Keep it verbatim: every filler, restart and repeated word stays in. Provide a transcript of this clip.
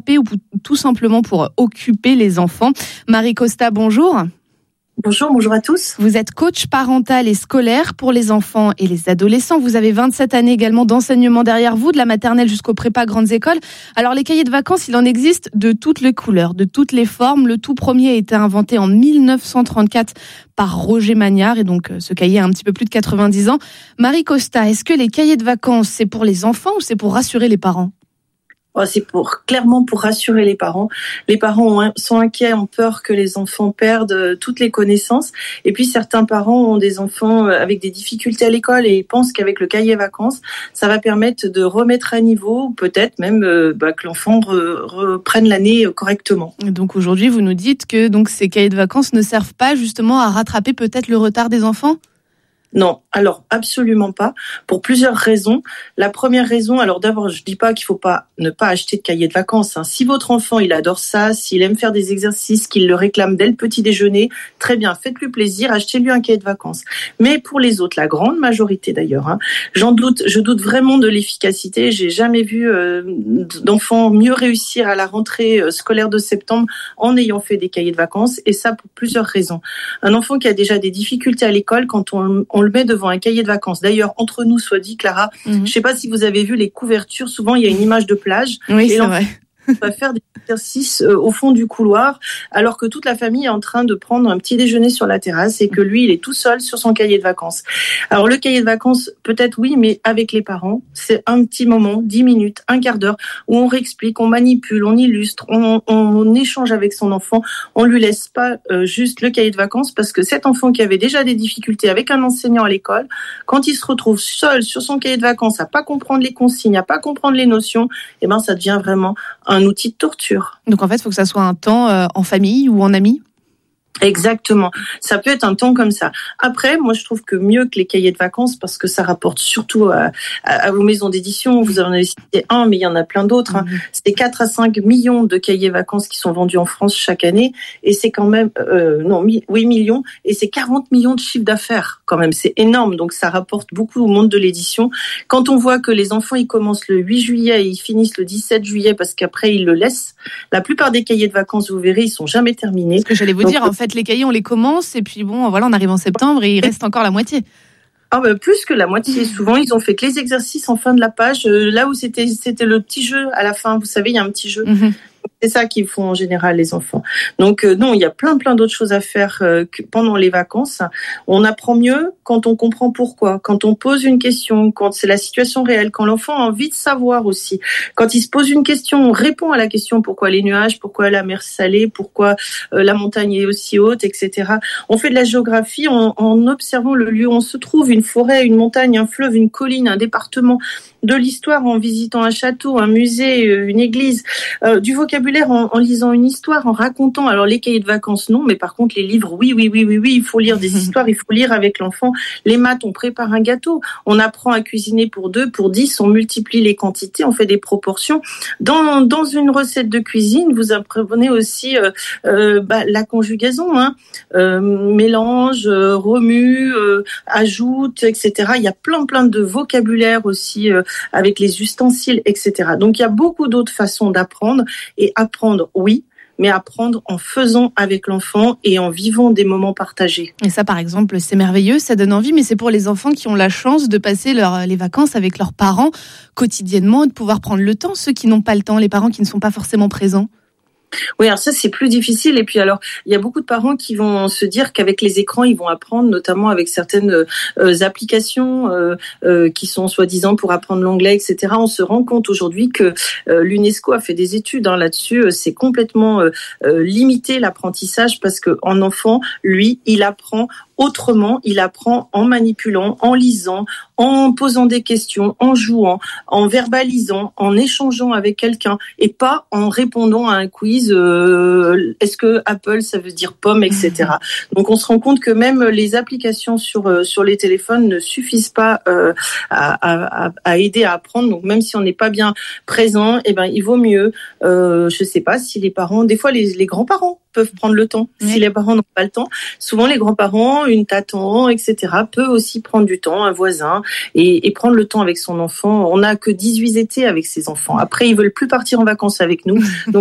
rattraper ou tout simplement pour occuper les enfants. Marie Costa, bonjour. Bonjour, bonjour à tous. Vous êtes coach parental et scolaire pour les enfants et les adolescents. Vous avez vingt-sept années également d'enseignement derrière vous, de la maternelle jusqu'au prépa grandes écoles. Alors les cahiers de vacances, il en existe de toutes les couleurs, de toutes les formes. Le tout premier a été inventé en mille neuf cent trente-quatre par Roger Magnard et donc ce cahier a un petit peu plus de quatre-vingt-dix ans. Marie Costa, est-ce que les cahiers de vacances, c'est pour les enfants ou c'est pour rassurer les parents ? Oh, c'est pour clairement pour rassurer les parents. Les parents ont, sont inquiets, ont peur que les enfants perdent toutes les connaissances. Et puis certains parents ont des enfants avec des difficultés à l'école et pensent qu'avec le cahier vacances, ça va permettre de remettre à niveau, peut-être même euh, bah, que l'enfant re, reprenne l'année correctement. Donc aujourd'hui, vous nous dites que donc ces cahiers de vacances ne servent pas justement à rattraper peut-être le retard des enfants ? Non, alors absolument pas, pour plusieurs raisons. La première raison, alors d'abord, je dis pas qu'il faut pas ne pas acheter de cahier de vacances. Hein. Si votre enfant, il adore ça, s'il aime faire des exercices, qu'il le réclame dès le petit déjeuner, très bien, faites-lui plaisir, achetez-lui un cahier de vacances. Mais pour les autres, la grande majorité d'ailleurs, hein, j'en doute, je doute vraiment de l'efficacité. J'ai jamais vu euh, d'enfants mieux réussir à la rentrée scolaire de septembre en ayant fait des cahiers de vacances, et ça pour plusieurs raisons. Un enfant qui a déjà des difficultés à l'école, quand on, on on le met devant un cahier de vacances. D'ailleurs, entre nous, soit dit, Clara, mm-hmm. je sais pas si vous avez vu les couvertures, souvent il y a une image de plage. Oui, et c'est vrai. On va faire des exercices euh, au fond du couloir, alors que toute la famille est en train de prendre un petit déjeuner sur la terrasse et que lui, il est tout seul sur son cahier de vacances. Alors le cahier de vacances, peut-être oui, mais avec les parents, c'est un petit moment, dix minutes, un quart d'heure, où on réexplique, on manipule, on illustre, on, on, on échange avec son enfant. On lui laisse pas euh, juste le cahier de vacances, parce que cet enfant qui avait déjà des difficultés avec un enseignant à l'école, quand il se retrouve seul sur son cahier de vacances, à pas comprendre les consignes, à pas comprendre les notions, eh ben ça devient vraiment un outil de torture. Donc en fait, il faut que ça soit un temps euh, en famille ou en amis ? Exactement. Ça peut être un temps comme ça. Après, moi, je trouve que mieux que les cahiers de vacances, parce que ça rapporte surtout à, à, à vos maisons d'édition. Vous en avez cité un, mais il y en a plein d'autres. Hein. Mmh. C'est quatre à cinq millions de cahiers vacances qui sont vendus en France chaque année. Et c'est quand même, euh, non, huit millions. Et c'est quarante millions de chiffres d'affaires, quand même. C'est énorme. Donc, ça rapporte beaucoup au monde de l'édition. Quand on voit que les enfants, ils commencent le huit juillet et ils finissent le dix-sept juillet parce qu'après, ils le laissent. La plupart des cahiers de vacances, vous verrez, ils sont jamais terminés. Ce que j'allais vous Donc, dire, en fait, les cahiers, on les commence et puis bon, voilà, on arrive en septembre et il reste encore la moitié. Ah bah plus que la moitié. Souvent, ils ont fait que les exercices en fin de la page, euh, là où c'était c'était le petit jeu à la fin. Vous savez, il y a un petit jeu. Mm-hmm. C'est ça qu'ils font en général, les enfants. Donc euh, non, il y a plein plein d'autres choses à faire euh, que pendant les vacances. On apprend mieux quand on comprend pourquoi, quand on pose une question, quand c'est la situation réelle, quand l'enfant a envie de savoir aussi. Quand il se pose une question, on répond à la question, pourquoi les nuages, pourquoi la mer salée, pourquoi euh, la montagne est aussi haute, et cetera. On fait de la géographie en, en observant le lieu où on se trouve, une forêt, une montagne, un fleuve, une colline, un département. De l'histoire en visitant un château, un musée, une église, euh, du vocabulaire en, en lisant une histoire, en racontant. Alors les cahiers de vacances non, mais par contre les livres, oui, oui, oui, oui, oui, il faut lire des histoires, il faut lire avec l'enfant. Les maths, on prépare un gâteau, on apprend à cuisiner pour deux, pour dix, on multiplie les quantités, on fait des proportions. Dans dans une recette de cuisine, vous apprenez aussi euh, euh, bah, la conjugaison, hein, euh, mélange, euh, remue, euh, ajoute, et cetera. Il y a plein plein de vocabulaire aussi. Euh, avec les ustensiles, et cetera. Donc, il y a beaucoup d'autres façons d'apprendre. Et apprendre, oui, mais apprendre en faisant avec l'enfant et en vivant des moments partagés. Et ça, par exemple, c'est merveilleux, ça donne envie, mais c'est pour les enfants qui ont la chance de passer leur, les vacances avec leurs parents quotidiennement, de pouvoir prendre le temps, ceux qui n'ont pas le temps, les parents qui ne sont pas forcément présents. Oui, alors ça, c'est plus difficile. Et puis alors, il y a beaucoup de parents qui vont se dire qu'avec les écrans, ils vont apprendre, notamment avec certaines euh, applications euh, euh, qui sont soi-disant pour apprendre l'anglais, et cetera. On se rend compte aujourd'hui que euh, l'UNESCO a fait des études hein, là-dessus. C'est complètement euh, euh, limité l'apprentissage parce qu'un enfant, lui, il apprend autrement, il apprend en manipulant, en lisant, en posant des questions, en jouant, en verbalisant, en échangeant avec quelqu'un et pas en répondant à un quiz. Euh, est-ce que Apple, ça veut dire pomme, et cetera. Donc on se rend compte que même les applications sur euh, sur les téléphones ne suffisent pas euh, à, à, à aider à apprendre. Donc même si on n'est pas bien présent, eh ben il vaut mieux. Euh, je sais pas si les parents, des fois les, les grands-parents peuvent prendre le temps. Oui. Si les parents n'ont pas le temps, souvent les grands-parents, une tante, et cetera, peut aussi prendre du temps, un voisin, et, et prendre le temps avec son enfant. On n'a que dix-huit étés avec ses enfants. Après, ils veulent plus partir en vacances avec nous. Donc,